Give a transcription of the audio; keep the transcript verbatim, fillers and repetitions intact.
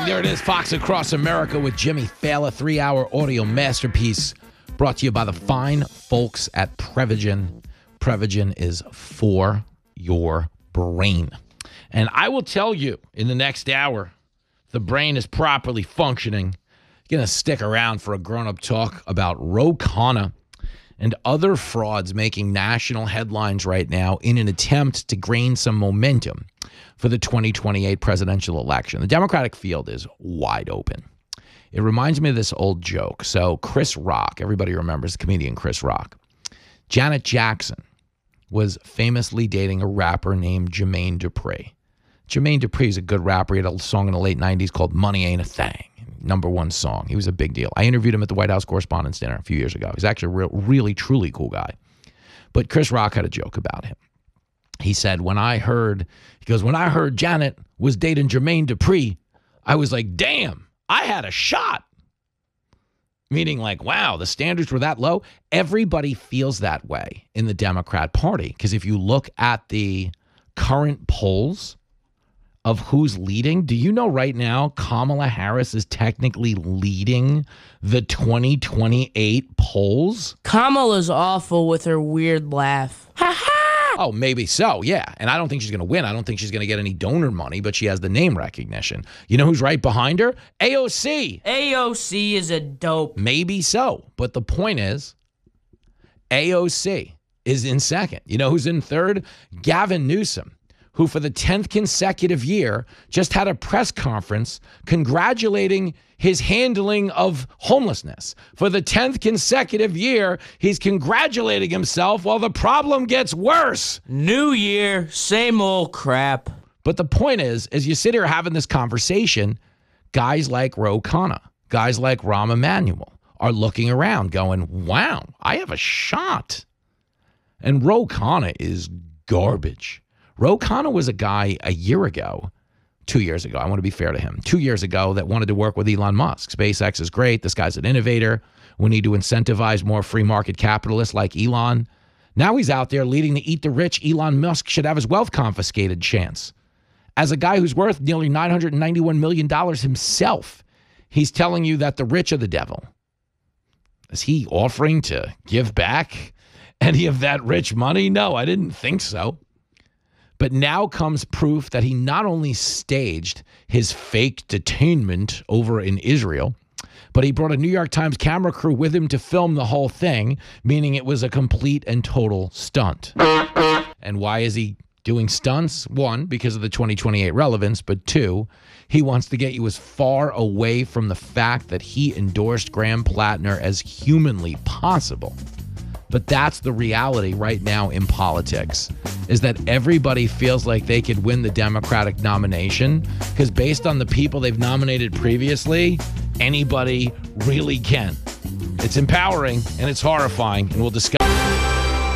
There it is, Fox Across America with Jimmy Fallon, three-hour audio masterpiece brought to you by the fine folks at Prevagen. Prevagen is for your brain. And I will tell you, in the next hour, the brain is properly functioning. You're going to stick around for a grown-up talk about Ro Khanna and other frauds making national headlines right now in an attempt to gain some momentum for the twenty twenty-eight presidential election. The Democratic field is wide open. It reminds me of this old joke. So Chris Rock, everybody remembers the comedian Chris Rock. Janet Jackson was famously dating a rapper named Jermaine Dupri. Jermaine Dupri is a good rapper. He had a song in the late nineties called Money Ain't a Thing. Number one song. He was a big deal. I interviewed him at the White House Correspondents' Dinner a few years ago. He's actually a real, really, truly cool guy. But Chris Rock had a joke about him. He said, when I heard, he goes, when I heard Janet was dating Jermaine Dupri, I was like, damn, I had a shot. Meaning like, wow, the standards were that low. Everybody feels that way in the Democrat Party. Because if you look at the current polls of who's leading, do you know right now Kamala Harris is technically leading the twenty twenty-eight polls? Kamala's awful with her weird laugh. Ha ha! Oh, maybe so, yeah. And I don't think she's going to win. I don't think she's going to get any donor money, but she has the name recognition. You know who's right behind her? A O C. A O C is a dope. Maybe so. But the point is, A O C is in second. You know who's in third? Gavin Newsom, who for the tenth consecutive year just had a press conference congratulating his handling of homelessness. For the tenth consecutive year, he's congratulating himself while the problem gets worse. New year, same old crap. But the point is, as you sit here having this conversation, guys like Ro Khanna, guys like Rahm Emanuel are looking around going, wow, I have a shot. And Ro Khanna is garbage. Ro Khanna was a guy a year ago, two years ago, I want to be fair to him, two years ago that wanted to work with Elon Musk. SpaceX is great. This guy's an innovator. We need to incentivize more free market capitalists like Elon. Now he's out there leading the eat the rich. Elon Musk should have his wealth confiscated chance. As a guy who's worth nearly nine hundred ninety-one million dollars himself, he's telling you that the rich are the devil. Is he offering to give back any of that rich money? No, I didn't think so. But now comes proof that he not only staged his fake detainment over in Israel, but he brought a New York Times camera crew with him to film the whole thing, meaning it was a complete and total stunt. And why is he doing stunts? One, because of the twenty twenty-eight relevance, but two, he wants to get you as far away from the fact that he endorsed Graham Plattner as humanly possible. But that's the reality right now in politics, is that everybody feels like they could win the Democratic nomination because based on the people they've nominated previously, anybody really can. It's empowering and it's horrifying, and we'll discuss.